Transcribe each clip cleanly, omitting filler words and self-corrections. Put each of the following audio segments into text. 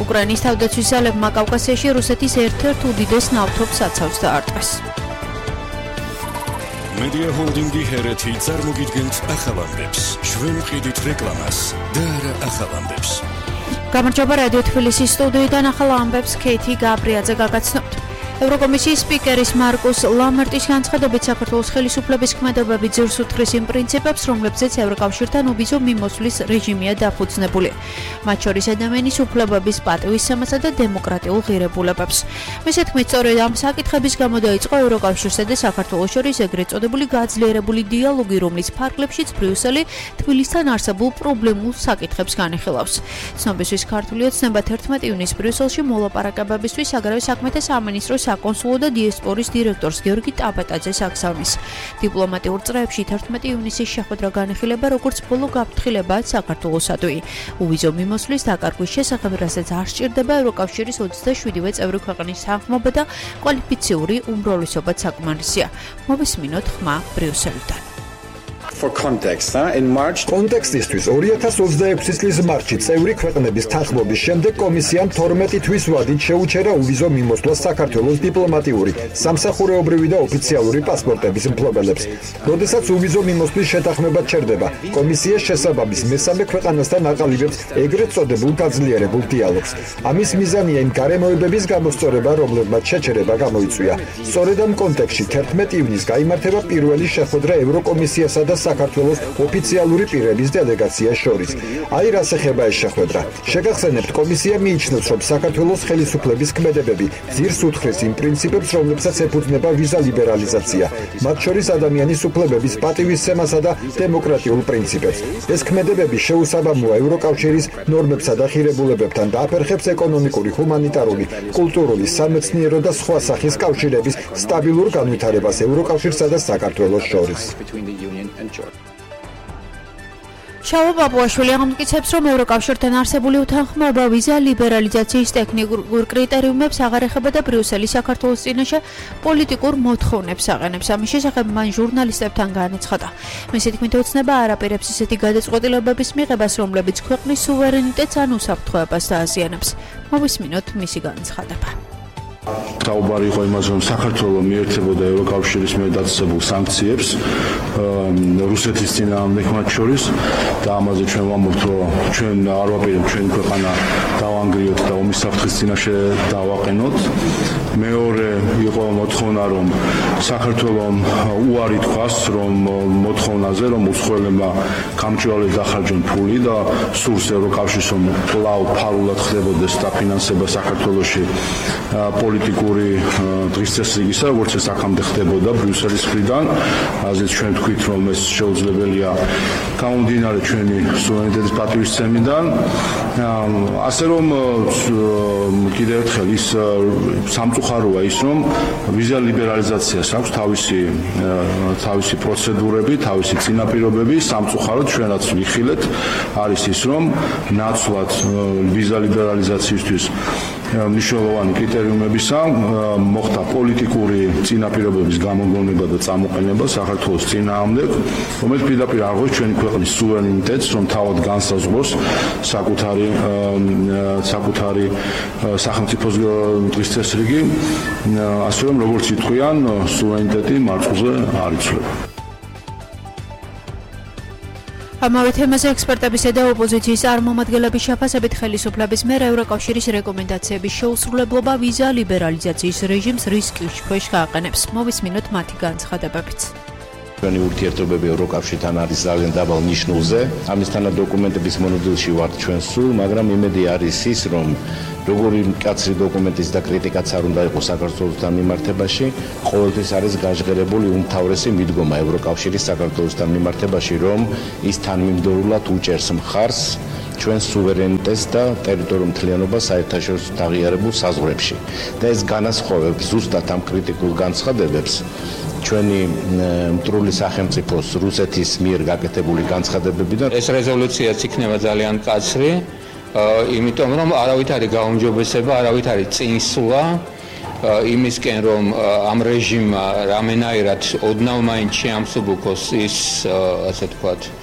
უკრაინის თავდაცვის ძალებმა კავკასიაში რუსეთის ერთ-ერთ უდიდეს ნავთობს საცავს დაარტყეს. Media Holding-ი ჰერეთი წარმოგიდგენთ ახალ ამბებს. ჩვენ ვყიდით რეკლამას და არა ახალ ამბებს. გამარჯობა რადიო თბილისის სტუდიიდან ახალ ამბებს ქეითი გაბრიაძე გაგაცნობთ. ევროკომისიის სპიკერის მარკუს ლამერტის განცხადებით საქართველოს ხელისუფლების ქმედებები ძირს უთხრეს იმ პრინციპებს, რომლებზეც ევროკავშირთან უბიზო მიმოსვლის რეჟიმია დაფუძნებული. მათ შორის ადამიანის უფლებების პატივისცემასა და დემოკრატიულ ღირებულებებს. მისი თქმით, სწორედ ამ საკითხების გამო დაიწყო ევროკავშირსა და საქართველოს შორის ეგრეთ წოდებული გაძლიერებული დიალოგი, რომლის ფარგლებშიც ბრიუსელი თბილისთან არსებულ პრობლემულ საკითხებს განიხილავს. ცნობისთვის ქართული ოცნება 11 ივნისს ბრიუსელში მოლაპარაკებებისთვის საგარეო საქმეთა სამინისტროს საკონსულო და დიასპორის დირექტორს გიორგი ტაბატაძეს აღსავნის. დიპლომატიურ წრეებში 11 ივნისის შეხვედრა განიხილება როგორც ბოლო გაფრთხილებაა საქართველოსადმი. უბიზო მიმოსვლის დაკარგვის შესახებ, რასაც არ სჭირდება ევროკავშირის 27-ვე წევრი ქვეყნის თანხმობა და კვალიფიციური უმრავლესობაც საკმარისია. მოვისმინოთ ხმა ბრიუსელიდან. For context, in March კონტექსტისთვის 2026 წლის მარტში წევრი ქვეყნების თანხმობის შემდეგ კომისიამ 12 თვის ვადით შეუჩერა uvizო მიმოსვლას საქართველოს დიპლომატიური, სამსახურეობრივი და ოფიციალური პასპორტების მფლობელებს. როდესაც uvizო მიმოსვლის შეთანხმება ჩერდება, კომისია შესაბამის მესამე ქვეყანასთან აყალიბებს ეგრეთ წოდებულ გაძლიერებულ დიალოგს. ამის მიზანია იმ გარემოებების გამოსწორება, რომლებმაც შეჩერება გამოიწვია. სწორედ ამ კონტექსტში 11 ივნისს გაიმართება პირველი შეხვედრა ევროკომისიასა და საქართველოს ოფიციალური პირების დელეგაციას შორის. აი რას ეხება ეს შეხვედრა. შეგახსენებთ, კომისია მიიჩნევს, რომ საქართველოს ხელისუფლების ქმედებები ძირს უთხრეს იმ პრინციპებს, რომლებსაც ეფუძნება ვიზა ლიბერალიზაცია, მათ შორის ადამიანის უფლებების პატივისცემასა და დემოკრატიულ პრინციპებს. ეს ქმედებები შეუსაბამოა ევროკავშირის ნორმებსა და ღირებულებებთან და აფერხებს ეკონომიკური, ჰუმანიტარული, კულტურული, სამეცნიერო და სხვა სახის კავშირების სტაბილურ განვითარებას ევროკავშირსა და საქართველოს შორის. შავა პაპუაშვილი ამტკიცებს, რომ ევროკავშირთან არსებული უთანხმოება ვიზა ლიბერალიზაციის ტექნიკურ კრიტერიუმებს აღარ ეხება და ბრიუსელი საქართველოს წინაშე პოლიტიკურ მოთხოვნებს აყენებს. ამის შესახებ მან ჟურნალისტებთან განაცხადა. მისი თქმით, ოცნება არ აპირებს ისეთი გადაწყვეტილებების მიღებას, რომლებიც ქვეყნის სუვერენიტეტს ან უსაფრთხოებას დააზიანებს. მოვისმინოთ მისი განცხადება. საუბარი იყო იმაზე, რომ საქართველოს მიერთებოდა ევროკავშირის მიერ დაწესებულ სანქციებს რუსეთის წინააღმდეგ მათ შორის და ამაზე ჩვენ ვამბობთ, რომ ჩვენ არ ვაპირებთ ჩვენი ქვეყანა დავანგრიოთ და ომის საფრთხის წინაშე დავაყენოთ. მეორე იყო მოთხოვნა, რომ საქართველოს უარი თქვას, რომ მოთხოვნაზე, რომ უცხოელებმა გამჭვირვალედ დახარჯონ ფული და სურს ევროკავშირს, რომ კვლავ ფარულად ხდებოდეს დაფინანსება საქართველოში პოლიტიკური დღის წესრიგისა, როგორც ეს აქამდე ხდებოდა ბრიუსელის მხრიდან. ასეც ჩვენ თქვით, რომ ეს შეუძლებელია გამომდინარე ჩვენი სუვერენიტეტის პატივისცემიდან. ასე რომ კიდევ ერთხელ ის სამწუხაროა ის, რომ ვიზა ლიბერალიზაციას აქვს თავისი პროცედურები, თავისი წინაპირობები. სამწუხაროდ ჩვენ რაც ვიხილეთ არის ის, რომ ნაცვლად ვიზა ლიბერალიზაციისთვის მნიშვნელოვანი კრიტერიუმებისა მოხდა პოლიტიკური წინაპირობების გამოგონება და წამოყენება საქართველოს წინააღმდეგ, რომელიც პირდაპირ აღოს ჩვენი ქვეყნის სუვერენიტეტს, რომ თავად განსაზღვროს საკუთარი სახელმწიფოს დღის წესრიგი, ასე რომ როგორც ითქვიან, სუვერენიტეტი მარწყულზე არ იცვლება. ამავე თემაზე ექსპერტებისა და ოპოზიციის წარმომადგენლების შეფასებით ხელისუფლების მიერ ევროკავშირის რეკომენდაციების შეუსრულებლობა ვიზა ლიბერალიზაციის რეჟიმს რისკის ქვეშ გააყენებს. მოვისმინოთ მათი განცხადებებიც. ჩვენი ურთიერთობები ევროკავშირთან არის ძალიან დაბალ ნიშნულზე. ამისთანა დოკუმენტების მონოდილში ვართ ჩვენ სულ, მაგრამ იმედი არის ის, რომ როგორი მკაცრი დოკუმენტის და კრიტიკაც არ უნდა იყოს საქართველოსთან მიმართებაში, ყოველთვის არის გაჟღერებული უმთავრესი მიდგომა ევროკავშირის საქართველოსთან მიმართებაში, რომ ის თანმიმდევრულად უჭერს მხარს ჩვენ სუვერენიტეტს და ტერიტორიულ მთლიანობას საერთაშორისო აღიარებულ საზღვრებში. და ეს განასხვავებს ზუსტად ამ კრიტიკულ განცხადებებს ჩვენი მტრული სახელმწიფოს რუსეთის მიერ გაკეთებული განცხადებებიდან. ეს რეზოლუციაც იქნება ძალიან მკაცრი, იმიტომ რომ არავით არის გაუმჯობესება, არავით არის წინსვლა იმისკენ, რომ ამ რეჟიმმა რამენაირად ოდნავ მაინც შეამსუბუქოს ის, ასე თქვათ,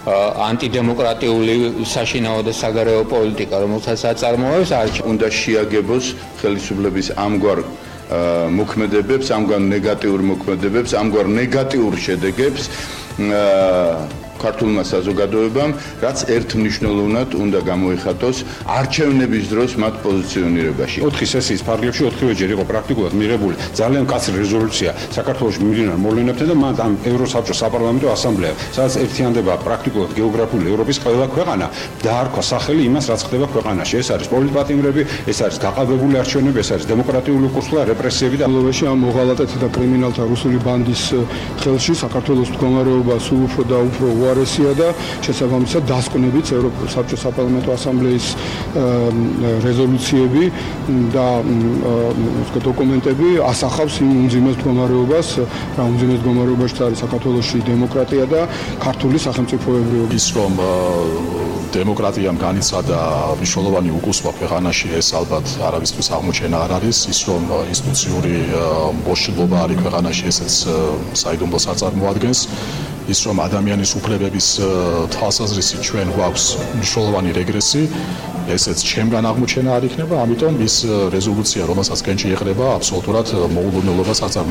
ანტიდემოკრატიული საშინაო და საგარეო პოლიტიკა, რომელსაც აწარმოებს არჩევნებში. უნდა შეაგებოს ხელისუფლების ამგვარ მოქმედებებს, ამგვარ ნეგატიურ მოქმედებებს, ამგვარ ნეგატიურ შედეგებს ქართულმა საზოგადოებამ, რაც ერთმნიშვნელოვნად უნდა გამოიხატოს არჩევნების დროს მათ პოზიციონირებაში. 4 სესიის ფარგლებში 4-ჯერ იყო პრაქტიკულად მიღებული ძალიან კაცრი რეზოლუცია საქართველოს მიმდინარე მოვლენებთან და მან ამ ევროსაბჭოს საპარლამენტო ასამბლეა, სადაც ერთიანდება პრაქტიკულად გეოგრაფიული ევროპის ყველა ქვეყანა, დაარქვა სახელი იმას, რაც ხდება ქვეყანაში. ეს არის პოლიტპატიმრები, ეს არის გაყალბებული არჩევნები, ეს არის დემოკრატიული კურსი და რეპრესიები და ლოვეში ამ მოღალატეთა და კრიმინალთა რუსული ბანდის ხელში საქართველოს მდგომარეობა სულ უფრო და უფრო უარესია და შესაბამისად დასკვნებით ევროპის საბჭოს საპარლამენტო ასამბლეის რეზოლუციები და დოკუმენტები ასახავს იმ უმძიმეს მდგომარეობას, რა უმძიმეს მდგომარეობაში არის საქართველოში დემოკრატია და ქართული სახელმწიფოებრიობა. ის რომ დემოკრატიამ განიცადა მნიშვნელოვანი უკუსვა ქვეყანაში, ეს ალბათ არავისთვის აღმოჩენა არ არის, ის რომ ინსტიტუციური მოშლობა არის ქვეყანაში, ესეც საიდუმლოს აწარმოადგენს. ის რომ ადამიანის უფლებების თვალსაზრისით ჩვენ გვაქვს მნიშვნელოვანი რეგრესი, ესეც ჩემგან აღმოჩენა არ იქნება, ამიტომ ის რეზოლუცია, რომელსაც კენჭი ეყრება, აბსოლუტურად მოულოდნელობას აწარმოებს.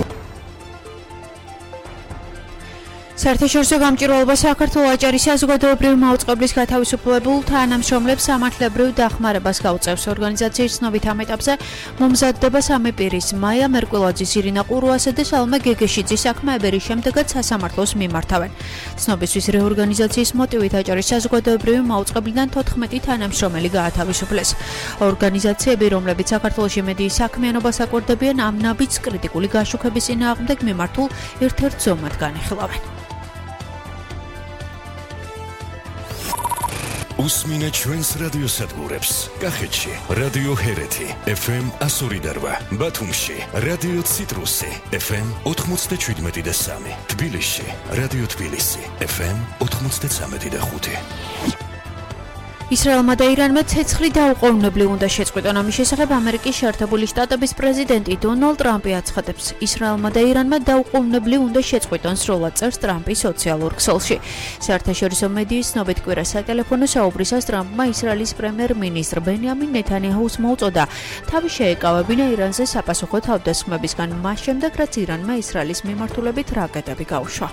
საერთაშორისო გამჭირვალობა საქართველოს აჭარის საზოგადოებრივი მაუწყებლის გათავისუფლებულ თანამშრომლებს სამართლებრივ დახმარებას გაუწევს. ორგანიზაციის ცნობით ამ ეტაპზე მომზადდება სამი პირის მაია მერკველაძის, ირინა ყურუასა და სალომე გეგეშიძის საქმეები, რის შემდეგაც სასამართლოს მიმართავენ. ცნობისთვის რეორგანიზაციის მოტივით აჭარის საზოგადოებრივი მაუწყებლიდან 14 თანამშრომელი გაათავისუფლეს. ორგანიზაციები, რომლებიც საქართველოში მედიის საქმიანობას აკვირდებიან, ამ ნაბიჯს კრიტიკული გაშუქების წინააღმდეგ მიმართულ ერთ-ერთ ზომად განიხილავენ. უსმინეთ ჩვენს რადიოსადგურებს. კახეთში რადიო ჰერეთი FM 102.8, ბათუმში რადიო ციტრუსი FM 97.3, თბილისში რადიო თბილისი FM 93.5. ისრაელმა და ირანმა ცეცხლი დაუყოვნებლივ უნდა შეწყვიტონ. ამის შესახებ ამერიკის შეერთებული შტატების პრეზიდენტი დონალდ ტრამპი აცხადებს, ისრაელმა და ირანმა დაუყოვნებლივ უნდა შეწყვიტონ, სრულად წერს ტრამპი სოციალურ ქსელში. საერთაშორისო მედიის ცნობით კვირა სატელეფონო საუბრისას ტრამპმა ისრაელის პრემიერ-მინისტრ ბენიამინ ნეთანიაჰუს მოუწოდა თავი შეეკავებინა ირანზე საპასუხო თავდასხმებისგან, მას შემდეგ რაც ირანმა ისრაელის მიმართულებით რაკეტები გაუშვა.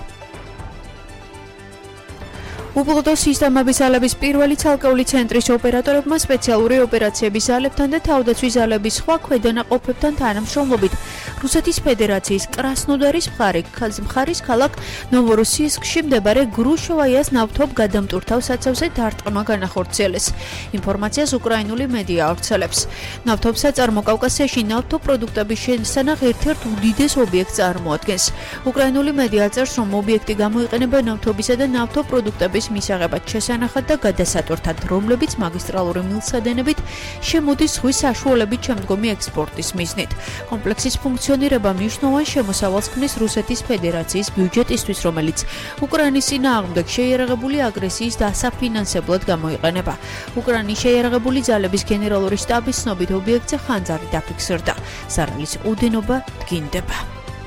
უპილოტო სისტემების ძალების პირველი ცალკეული ცენტრის ოპერატორებმა სპეციალური ოპერაციების ძალებთან და თავდაცვის ძალების სხვა ქვედანაყოფებთან თანამშრომლობით რუსეთის ფედერაციის კრასნოდარის მხარის ქალაქ ნოვოროსიისკში მდებარე გრუშოვაიას ნავთობ გადამტურთავ საცავზე დარტყმა განახორციელეს. ინფორმაციას უკრაინული მედია ავრცელებს. ნავთობსაწარმო კავკასიაში ნავთობპროდუქტების შესანახ ერთ-ერთ უდიდეს ობიექტს წარმოადგენს. უკრაინული მედია წერს, რომ ობიექტი გამოიყენება ნავთობისა და ნავთობპროდუქტების მისაღებად შესანახად და გადასატვირთად, რომლებიც მაგისტრალური მილსადენებით შემოდის ზღვის საშუალებით შემდგომი ექსპორტის მიზნით. კომპლექსის ფუნქციონირება მნიშვნელოვან შემოსავალს ქმნის რუსეთის ფედერაციის ბიუჯეტისთვის, რომელიც უკრაინის წინააღმდეგ შეიარაღებული აგრესიის დასაფინანსებლად გამოიყენება. უკრაინის შეიარაღებული ძალების გენერალური შტაბის ცნობით ობიექტზე ხანძარი დაფიქსირდა. ზარალის ოდენობა დგინდება.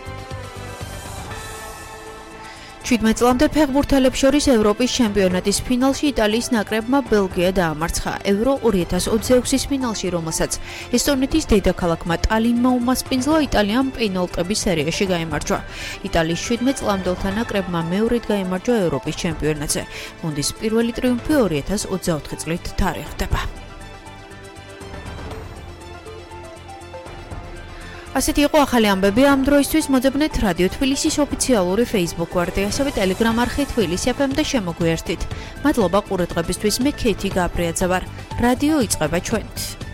17 წლამდე ფეხბურთელებს შორის ევროპის ჩემპიონატის ფინალში იტალიის ნაკრებმა ბელგია დაამარცხა. ევრო 2026-ის ფინალში, რომელსაც ესტონეთის დედაქალაქმა ტალინმა უმასპინძლა, იტალიამ პენალტების სერიაში გაიმარჯვა. იტალიის 17 წლამდელთა ნაკრებმა მეორედ გაიმარჯვა ევროპის ჩემპიონატზე. გუნდის პირველი ტრიუმფი 2024 წლით თარიღდება. ასეთი იყო ახალი ამბები ამ დროისთვის. მოძებნეთ რადიო თბილისის ოფიციალური Facebook გვერდი, ასევე Telegram არხი თბილისი FM და შემოგვიერთით. მადლობა ყურადღებისთვის. მე ქეითი გაბრიაძე ვარ. რადიო იწყება ჩვენით.